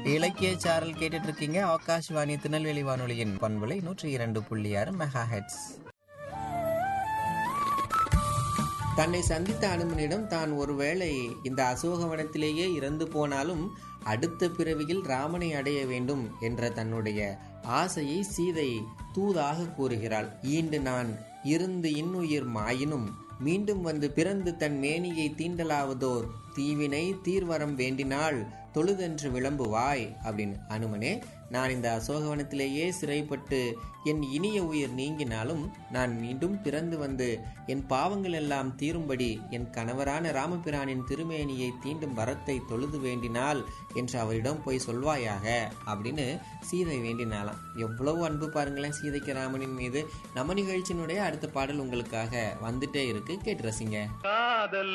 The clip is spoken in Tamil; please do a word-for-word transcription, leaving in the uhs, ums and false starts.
இலக்கிய சாரல் கேட்டுட்டு இருக்கீங்க. ஆகாஷ்வாணி திருநெல்வேலி வானொலியின் பண்பலை நூற்றி இரண்டு புள்ளி ஆறு மெகா ஹெட்ஸ். தன்னை சந்தித்த அனுமனிடம் தான் ஒருவேளை இந்த அசோகவனத்திலேயே இறந்து போனாலும் அடுத்த பிறவியில் ராமனை அடைய வேண்டும் என்ற தன்னுடைய ஆசையை சீதை தூதாக கூறுகிறாள். ஈண்டு நான் இருந்து இன்னுயிர் மாயினும் மீண்டும் வந்து பிறந்து தன் மேனியை தீண்டலாவதோர் தீவினை தீர்வரம் வேண்டினால் தொழுதென்று விளம்புவாய் அப்படின்னு. அனுமனே, நான் இந்த அசோகவனத்திலேயே சிறைப்பட்டு என் இனிய உயிர் நீங்கினாலும் நான் மீண்டும் பிறந்து வந்து என் பாவங்கள் எல்லாம் தீரும்படி என் கணவரான ராமபிரானின் திருமேனியை தீண்டும் வரத்தை தொழுது வேண்டினால் என்று அவரிடம் போய் சொல்வாயாக அப்படின்னு சீதை வேண்டினாலாம். எவ்வளவு அன்பு பாருங்களேன் சீதைக்கு ராமனின் மீது. நம்ம நிகழ்ச்சியினுடைய அடுத்த பாடல் உங்களுக்காக வந்துட்டே இருக்கு, கேட்டு ரசிங்க.